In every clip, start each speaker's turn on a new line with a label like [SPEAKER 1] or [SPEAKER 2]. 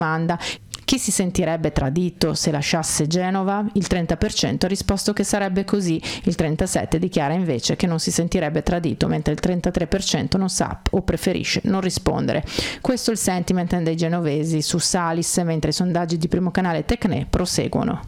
[SPEAKER 1] Domanda: chi si sentirebbe tradito se lasciasse Genova? Il 30% ha risposto che sarebbe così, il 37% dichiara invece che non si sentirebbe tradito, mentre il 33% non sa o preferisce non rispondere. Questo è il sentiment dei genovesi su Salis, mentre i sondaggi di Primo Canale Tecne proseguono.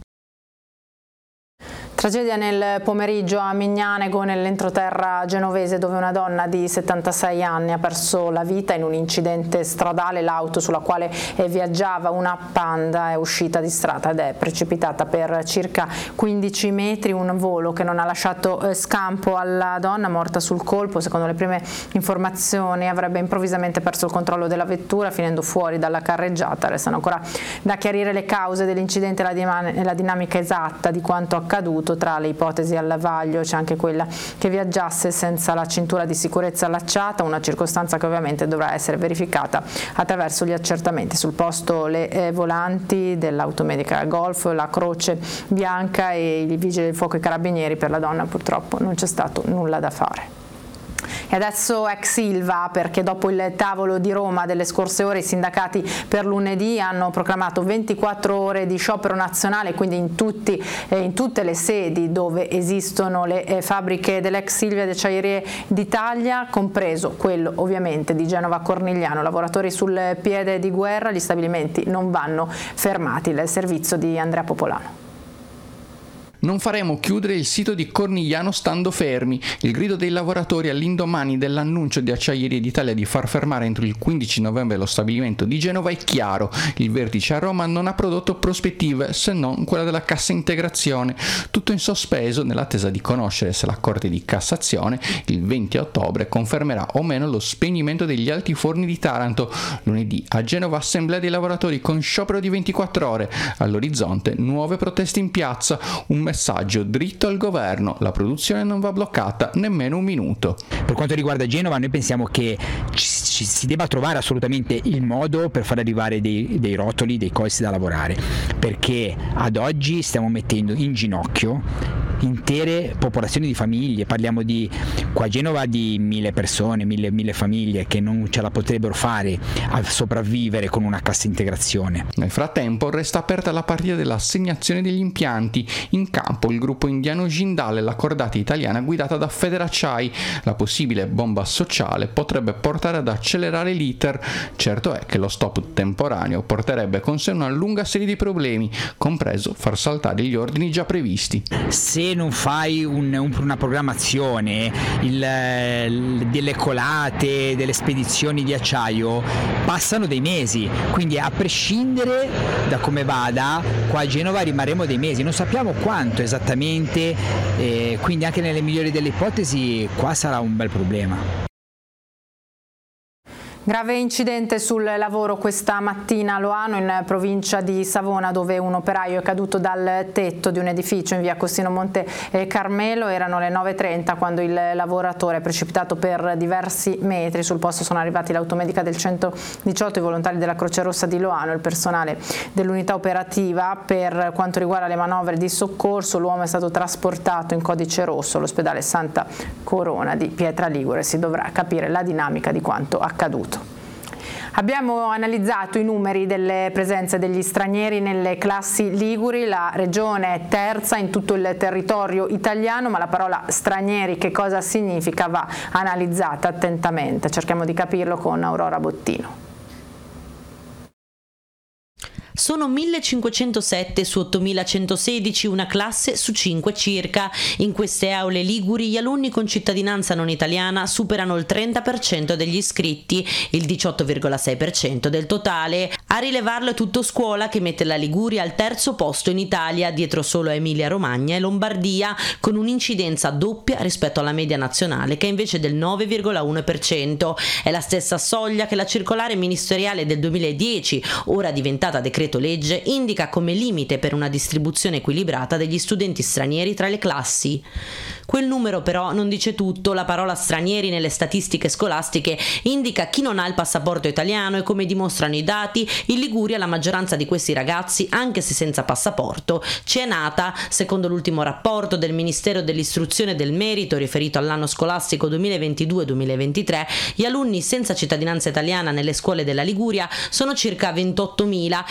[SPEAKER 1] Tragedia nel pomeriggio a Mignanego, nell'entroterra genovese, dove una donna di 76 anni ha perso la vita in un incidente stradale. L'auto sulla quale viaggiava, una Panda, è uscita di strada ed è precipitata per circa 15 metri. Un volo che non ha lasciato scampo alla donna, morta sul colpo. Secondo le prime informazioni avrebbe improvvisamente perso il controllo della vettura, finendo fuori dalla carreggiata. Restano ancora da chiarire le cause dell'incidente e la dinamica esatta di quanto accaduto. Tra le ipotesi al vaglio c'è anche quella che viaggiasse senza la cintura di sicurezza allacciata, una circostanza che ovviamente dovrà essere verificata attraverso gli accertamenti. Sul posto le volanti dell'automedica Golf, la croce bianca e i vigili del fuoco e i carabinieri. Per la donna purtroppo non c'è stato nulla da fare. E adesso ex Ilva, perché dopo il tavolo di Roma delle scorse ore i sindacati per lunedì hanno proclamato 24 ore di sciopero nazionale, quindi in tutte le sedi dove esistono le fabbriche dell'ex Ilva e Acciaierie d'Italia, compreso quello ovviamente di Genova Cornigliano. Lavoratori sul piede di guerra, gli stabilimenti non vanno fermati. Il servizio di Andrea Popolano.
[SPEAKER 2] Non faremo chiudere il sito di Cornigliano stando fermi. Il grido dei lavoratori all'indomani dell'annuncio di Acciaierie d'Italia di far fermare entro il 15 novembre lo stabilimento di Genova è chiaro. Il vertice a Roma non ha prodotto prospettive se non quella della cassa integrazione. Tutto in sospeso nell'attesa di conoscere se la Corte di Cassazione il 20 ottobre confermerà o meno lo spegnimento degli altiforni di Taranto. Lunedì a Genova assemblea dei lavoratori con sciopero di 24 ore. All'orizzonte nuove proteste in piazza. Un messaggio dritto al governo: la produzione non va bloccata nemmeno un minuto.
[SPEAKER 3] Per quanto riguarda Genova, noi pensiamo che si debba trovare assolutamente il modo per far arrivare dei rotoli, dei colsi da lavorare, perché ad oggi stiamo mettendo in ginocchio intere popolazioni di famiglie. Parliamo di qua a Genova di 1000 persone, 1000 famiglie che non ce la potrebbero fare a sopravvivere con una cassa integrazione.
[SPEAKER 2] Nel frattempo resta aperta la partita dell'assegnazione degli impianti. In campo il gruppo indiano Jindal e la cordata italiana guidata da Federacciai. La possibile bomba sociale potrebbe portare ad accelerare l'iter. Certo è che lo stop temporaneo porterebbe con sé una lunga serie di problemi, compreso far saltare gli ordini già previsti.
[SPEAKER 3] Se non fai una programmazione delle colate, delle spedizioni di acciaio, passano dei mesi, quindi a prescindere da come vada, qua a Genova rimarremo dei mesi, non sappiamo quanto esattamente, quindi anche nelle migliori delle ipotesi qua sarà un bel problema.
[SPEAKER 1] Grave incidente sul lavoro questa mattina a Loano, in provincia di Savona, dove un operaio è caduto dal tetto di un edificio in via Costino Monte Carmelo. Erano le 9:30 quando il lavoratore è precipitato per diversi metri. Sul posto sono arrivati l'automedica del 118, i volontari della Croce Rossa di Loano e il personale dell'unità operativa. Per quanto riguarda le manovre di soccorso, l'uomo è stato trasportato in codice rosso all'ospedale Santa Corona di Pietra Ligure. Si dovrà capire la dinamica di quanto accaduto. Abbiamo analizzato i numeri delle presenze degli stranieri nelle classi liguri. La regione è terza in tutto il territorio italiano, ma la parola stranieri che cosa significa va analizzata attentamente. Cerchiamo di capirlo con Aurora Bottino.
[SPEAKER 4] Sono 1507 su 8116, una classe su 5 circa. In queste aule liguri gli alunni con cittadinanza non italiana superano il 30% degli iscritti, il 18,6% del totale. A rilevarlo è Tutto Scuola, che mette la Liguria al terzo posto in Italia, dietro solo a Emilia-Romagna e Lombardia, con un'incidenza doppia rispetto alla media nazionale, che è invece del 9,1%. È la stessa soglia che la circolare ministeriale del 2010, ora diventata decreto legge, indica come limite per una distribuzione equilibrata degli studenti stranieri tra le classi. Quel numero però non dice tutto. La parola stranieri nelle statistiche scolastiche indica chi non ha il passaporto italiano e, come dimostrano i dati, in Liguria la maggioranza di questi ragazzi, anche se senza passaporto, ci è nata. Secondo l'ultimo rapporto del Ministero dell'Istruzione e del Merito riferito all'anno scolastico 2022-2023, gli alunni senza cittadinanza italiana nelle scuole della Liguria sono circa 28.000